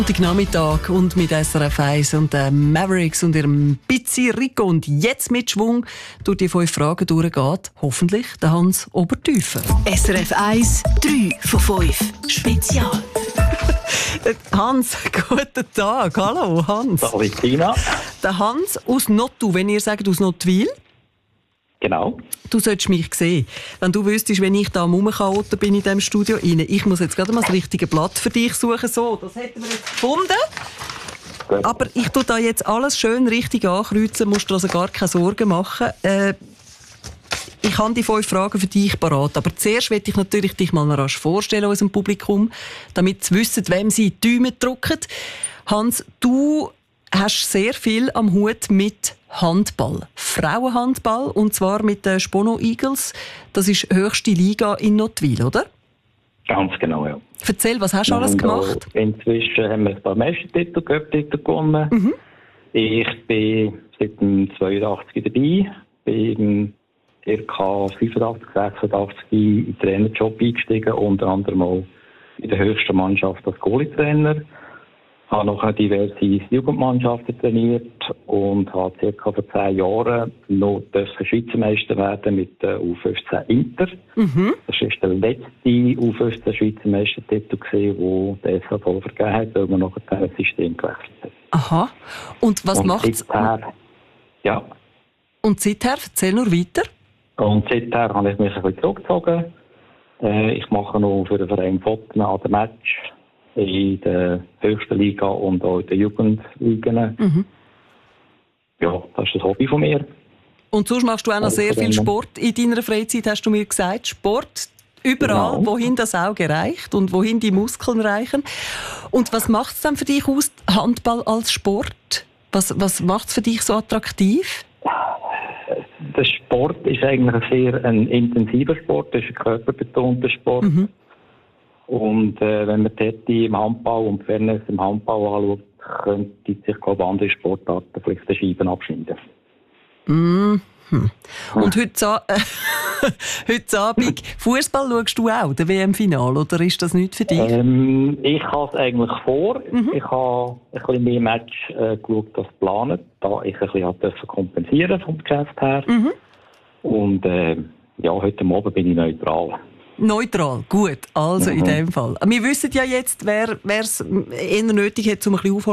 Nachmittag und mit SRF 1 und den Mavericks und ihrem Pizzi Rico und jetzt mit Schwung durch die 5 Fragen durchgeht, hoffentlich der Hans Obertüfer. SRF 1, 3 von 5. Spezial. Hans, guten Tag. Hallo Hans. Hallo Tina. Der Hans aus Nottu, wenn ihr sagt aus Nottwil. Genau. Du solltest mich sehen. Wenn du wüsstest, wenn ich da am Rumchaoten bin in diesem Studio rein. Ich muss jetzt gerade mal das richtige Blatt für dich suchen. So, das hätten wir jetzt gefunden. Gut. Aber ich tue da jetzt alles schön richtig ankreuzen, musst du also gar keine Sorgen machen. Ich habe die 5 Fragen für dich parat. Aber zuerst möchte ich natürlich dich mal noch rasch vorstellen, unserem Publikum, damit sie wissen, wem sie die Däume drücken. Hans, du hast sehr viel am Hut mit Handball. Frauenhandball, und zwar mit den Spono Eagles. Das ist die höchste Liga in Nottwil, oder? Ganz genau, ja. Erzähl, was hast du alles gemacht? Inzwischen haben wir ein paar Meistertitel, Cup-Titel gewonnen. Mhm. Ich bin seit dem 82 dabei, bin ca. 85, 86 in den Trainerjob eingestiegen, unter anderem auch in der höchsten Mannschaft als Goalie-Trainer. Ich habe noch diverse Jugendmannschaften trainiert und habe ca. vor 10 Jahren noch Schweizer Meister werden mit der U15 Inter. Mhm. Das war der letzte U15 Schweizer Meistertitel, den der SAV vergeben hat, weil man noch ein System gewechselt hat. Aha. Und was macht's? Ja. Und seither? Erzähl nur weiter. Und seither habe ich mich ein bisschen zurückgezogen. Ich mache noch für den Verein Fotten an den Match in der höchsten Liga und auch in den Jugendligen. Mhm. Ja, das ist das Hobby von mir. Und sonst machst du auch noch sehr viel Sport in deiner Freizeit, hast du mir gesagt. Sport überall, genau. Wohin das Auge reicht und wohin die Muskeln reichen. Und was macht es dann für dich aus, Handball als Sport? Was macht es für dich so attraktiv? Der Sport ist eigentlich ein intensiver Sport, das ist ein körperbetonter Sport. Mhm. Und wenn man dort im Handball und Fairness im Handball anschaut, könnte sich, glaube ich, andere Sportarten vielleicht die Scheiben abschneiden. Mhm. Und heute Abend, Fußball schaust du auch, der WM-Final, oder ist das nicht für dich? Ich habe es eigentlich vor. Mhm. Ich habe ein bisschen mehr Match geschaut als geplant, da ich ein bisschen kompensieren vom Geschäft her. Mhm. Und heute Abend bin ich neutral. Neutral, gut. Also in dem Fall. Wir wissen ja jetzt, wer es eher nötig hat, um ein bisschen aufholen.